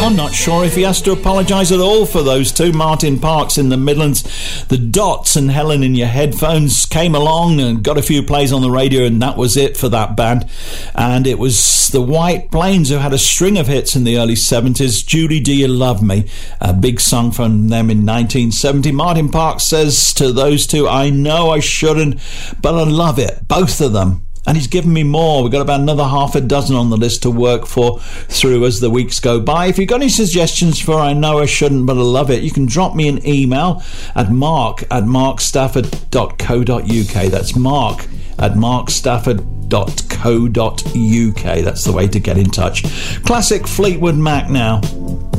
I'm not sure if he has to apologise at all for those two. Martin Parks in the Midlands, the Dots and Helen in Your Headphones came along and got a few plays on the radio, and that was it for that band. And it was the White Plains who had a string of hits in the early 70s. Judy, Do You Love Me? A big song from them in 1970. Martin Parks says to those two, I know I shouldn't, but I love it, both of them. And he's given me more. We've got about another half a dozen on the list to work through as the weeks go by. If you've got any suggestions for I Know I Shouldn't But I Love It, you can drop me an email at mark@markstafford.co.uk. That's mark@markstafford.co.uk. That's the way to get in touch. Classic Fleetwood Mac now.